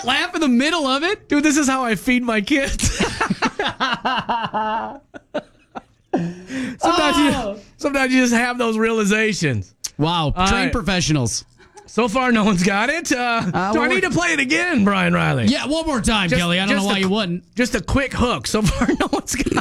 can't laugh in the middle of it. Dude, this is how I feed my kids. Sometimes you just have those realizations. Wow. Trained right. professionals. So far, no one's got it. Do I need to play it again, Brian Riley? Yeah, one more time, Kelly. I don't know why you wouldn't. Just a quick hook. So far, no one's got it.